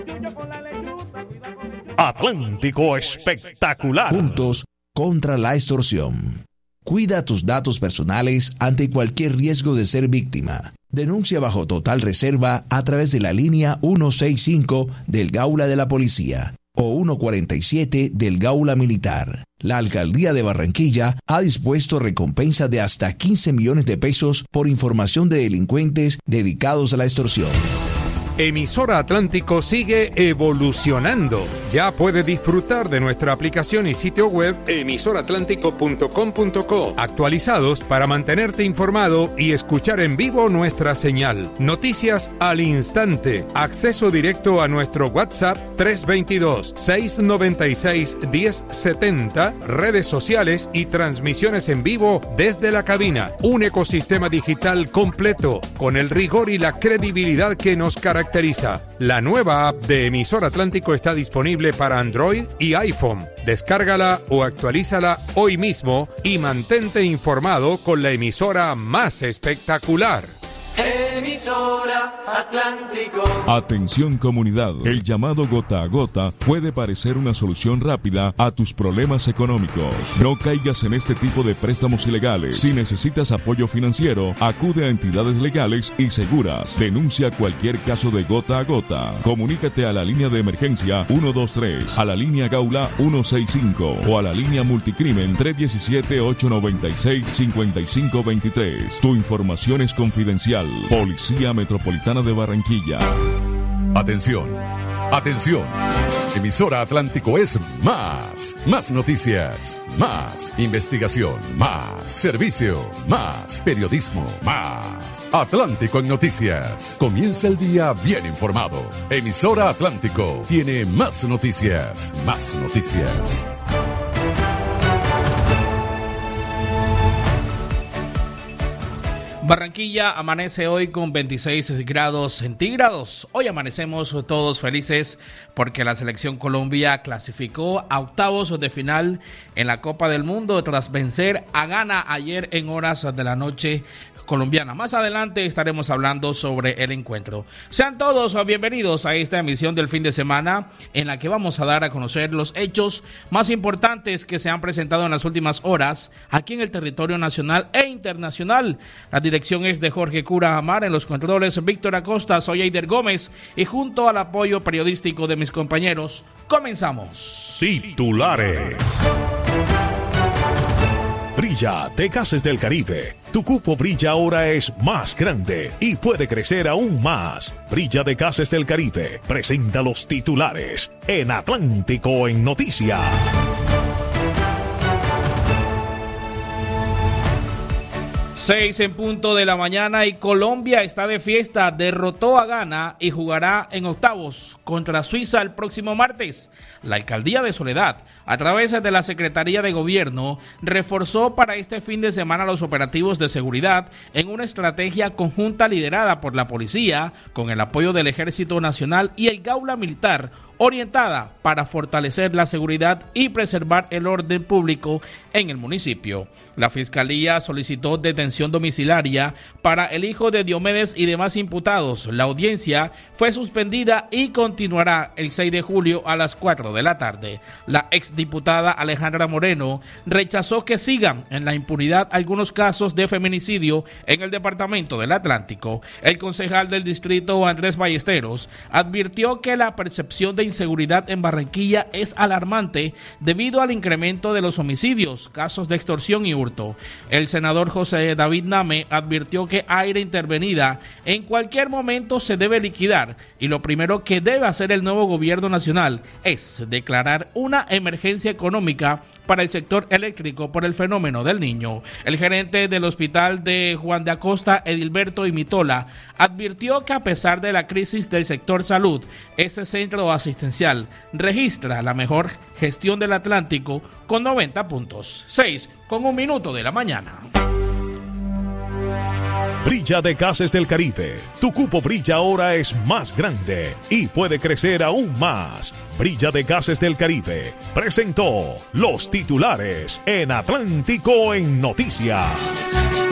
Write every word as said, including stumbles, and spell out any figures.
Atlántico Espectacular. Juntos contra la extorsión. Cuida tus datos personales ante cualquier riesgo de ser víctima. Denuncia bajo total reserva a través de la línea ciento sesenta y cinco del Gaula de la Policía o ciento cuarenta y siete del Gaula Militar. La Alcaldía de Barranquilla ha dispuesto recompensa de hasta quince millones de pesos por información de delincuentes dedicados a la extorsión. Emisora Atlántico sigue evolucionando. Ya puede disfrutar de nuestra aplicación y sitio web emisora atlántico punto com punto co, actualizados para mantenerte informado y escuchar en vivo nuestra señal. Noticias al instante. Acceso directo a nuestro WhatsApp tres dos dos, seis nueve seis, uno cero siete cero, redes sociales y transmisiones en vivo desde la cabina. Un ecosistema digital completo con el rigor y la credibilidad que nos caracteriza. La nueva app de Emisora Atlántico está disponible para Android y iPhone. Descárgala o actualízala hoy mismo y mantente informado con la emisora más espectacular. Emisora Atlántico. Atención comunidad, el llamado gota a gota puede parecer una solución rápida a tus problemas económicos. No caigas en este tipo de préstamos ilegales. Si necesitas apoyo financiero, acude a entidades legales y seguras. Denuncia cualquier caso de gota a gota. Comunícate a la línea de emergencia ciento veintitrés, a la línea Gaula ciento sesenta y cinco o a la línea Multicrimen tres uno siete, ocho nueve seis, cinco cinco dos tres. Tu información es confidencial. Policía Metropolitana de Barranquilla. Atención, atención. Emisora Atlántico es más, más noticias, más investigación, más servicio, más periodismo, más Atlántico en noticias. Comienza el día bien informado. Emisora Atlántico tiene más noticias, más noticias. Barranquilla amanece hoy con veintiséis grados centígrados. Hoy amanecemos todos felices porque la selección Colombia clasificó a octavos de final en la Copa del Mundo tras vencer a Ghana ayer en horas de la noche colombiana. Más adelante estaremos hablando sobre el encuentro. Sean todos bienvenidos a esta emisión del fin de semana en la que vamos a dar a conocer los hechos más importantes que se han presentado en las últimas horas aquí en el territorio nacional e internacional. La dirección es de Jorge Cura Amar, en los controles Víctor Acosta, soy Eider Gómez y junto al apoyo periodístico de mis compañeros, comenzamos. Titulares. Brilla de Gases del Caribe. Tu cupo Brilla ahora es más grande y puede crecer aún más. Brilla de Gases del Caribe presenta los titulares en Atlántico en Noticias. Seis en punto de la mañana y Colombia está de fiesta, derrotó a Ghana y jugará en octavos contra Suiza el próximo martes. La Alcaldía de Soledad, a través de la Secretaría de Gobierno, reforzó para este fin de semana los operativos de seguridad en una estrategia conjunta liderada por la policía, con el apoyo del Ejército Nacional y el Gaula Militar, orientada para fortalecer la seguridad y preservar el orden público en el municipio. La Fiscalía solicitó detención domiciliaria para el hijo de Diomedes y demás imputados. La audiencia fue suspendida y continuará el seis de julio a las cuatro de la tarde. La exdiputada Alejandra Moreno rechazó que sigan en la impunidad algunos casos de feminicidio en el departamento del Atlántico. El concejal del distrito, Andrés Ballesteros, advirtió que la percepción de inseguridad en Barranquilla es alarmante debido al incremento de los homicidios, casos de extorsión y hurto. El senador José David Name advirtió que área intervenida en cualquier momento se debe liquidar y lo primero que debe hacer el nuevo gobierno nacional es declarar una emergencia económica para el sector eléctrico por el fenómeno del Niño. El gerente del hospital de Juan de Acosta, Edilberto Imitola, advirtió que a pesar de la crisis del sector salud, ese centro asistencial registra la mejor gestión del Atlántico con noventa puntos. seis con un minuto de la mañana. Brilla de Gases del Caribe. Tu cupo Brilla ahora es más grande y puede crecer aún más. Brilla de Gases del Caribe presentó los titulares en Atlántico en Noticias.